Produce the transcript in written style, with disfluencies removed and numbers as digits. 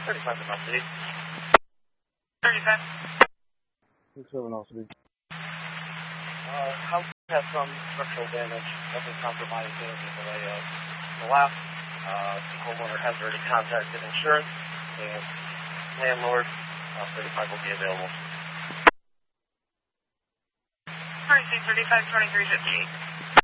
35 velocity. 35. 67 velocity. House has some structural damage, nothing compromised in the layout. The last, the homeowner has already contacted insurance, and landlord, 35 will be available. Pricing 35, 23, 58.